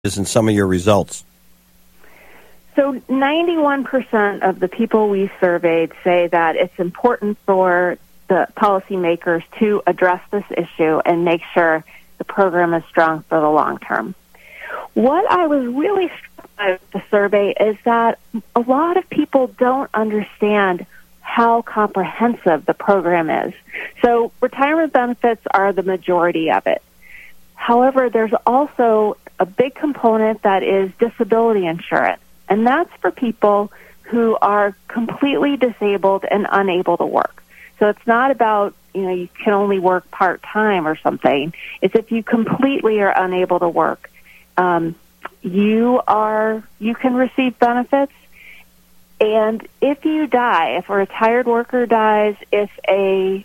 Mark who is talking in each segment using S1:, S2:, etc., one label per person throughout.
S1: in some of your results?
S2: So 91% of the people we surveyed say that it's important for the policymakers to address this issue and make sure the program is strong for the long term. What I was really struck by with the survey is that a lot of people don't understand how comprehensive the program is. So retirement benefits are the majority of it. However, there's also a big component that is disability insurance, and that's for people who are completely disabled and unable to work. So it's not about, you can only work part-time or something. It's if you completely are unable to work, you can receive benefits. And if you die, if a retired worker dies, if a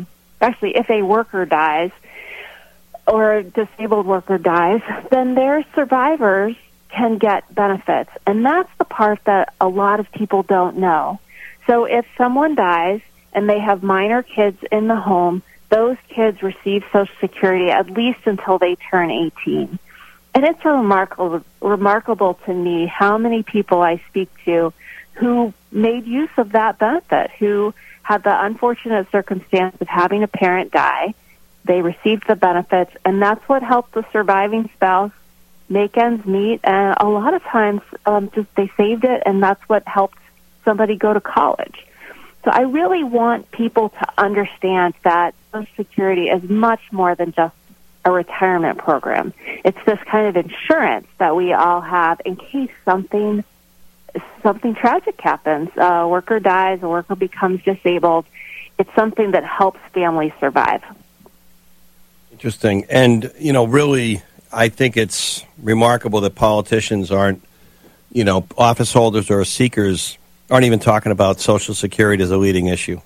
S2: worker dies or a disabled worker dies, then their survivors can get benefits. And that's the part that a lot of people don't know. So if someone dies and they have minor kids in the home, those kids receive Social Security at least until they turn 18. And it's remarkable to me how many people I speak to who made use of that benefit, who had the unfortunate circumstance of having a parent die. They received the benefits, and that's what helped the surviving spouse make ends meet. And a lot of times, they saved it, and that's what helped somebody go to college. So I really want people to understand that Social Security is much more than just a retirement program. It's this kind of insurance that we all have in case something tragic happens. A worker dies, a worker becomes disabled. It's something that helps families survive.
S1: Interesting. And, really, I think it's remarkable that politicians aren't, office holders or seekers aren't even talking about Social Security as a leading issue.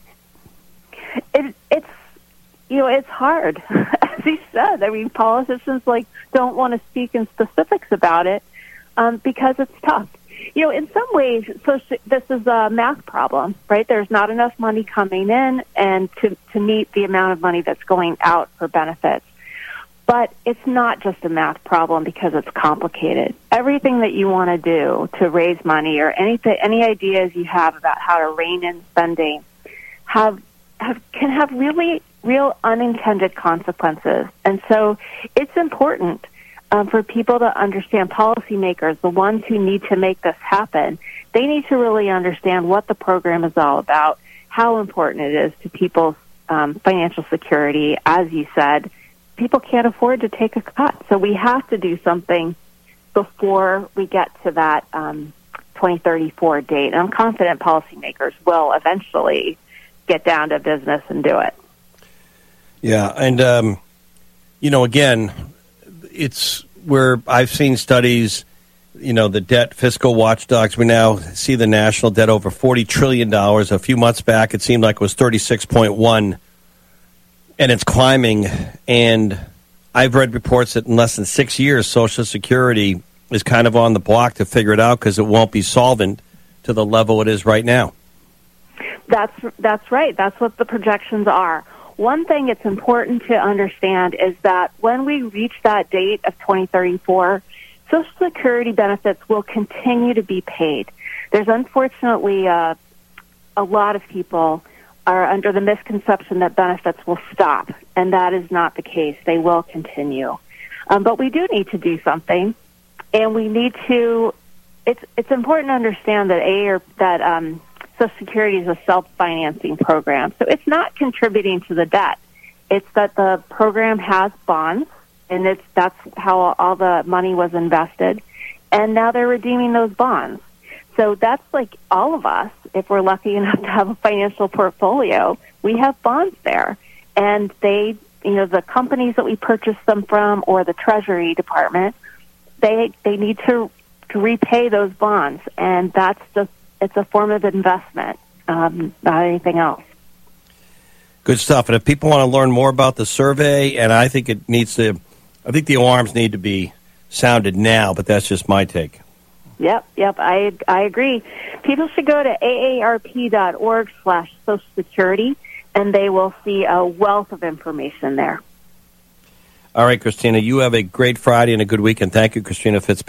S2: It's hard. As you said, politicians don't want to speak in specifics about it because it's tough. In some ways, this is a math problem, right? There's not enough money coming in and to meet the amount of money that's going out for benefits. But it's not just a math problem because it's complicated. Everything that you want to do to raise money or any ideas you have about how to rein in spending can have really real unintended consequences. And so it's important for people to understand, policymakers, the ones who need to make this happen, they need to really understand what the program is all about, how important it is to people's financial security. As you said, people can't afford to take a cut. So we have to do something before we get to that 2034 date. And I'm confident policymakers will eventually get down to business and do it.
S1: Yeah, and, again, it's where I've seen studies, the debt fiscal watchdogs. We now see the national debt over $40 trillion. A few months back, it seemed like it was 36.1, and it's climbing. And I've read reports that in less than 6 years, Social Security is kind of on the block to figure it out because it won't be solvent to the level it is right now.
S2: That's right. That's what the projections are. One thing it's important to understand is that when we reach that date of 2034, Social Security benefits will continue to be paid. There's unfortunately a lot of people are under the misconception that benefits will stop, and that is not the case. They will continue. But we do need to do something, and we need to. It's important to understand that Social Security is a self-financing program. So it's not contributing to the debt. It's that the program has bonds, and that's how all the money was invested. And now they're redeeming those bonds. So that's like all of us, if we're lucky enough to have a financial portfolio, we have bonds there. And they, the companies that we purchase them from or the Treasury Department, they need to repay those bonds. And that's just, it's a form of investment, not anything else.
S1: Good stuff. And if people want to learn more about the survey, and I think the alarms need to be sounded now, but that's just my take.
S2: Yep, I agree. People should go to aarp.org/Social Security, and they will see a wealth of information there.
S1: All right, Christina, you have a great Friday and a good weekend. Thank you, Christina Fitzpatrick.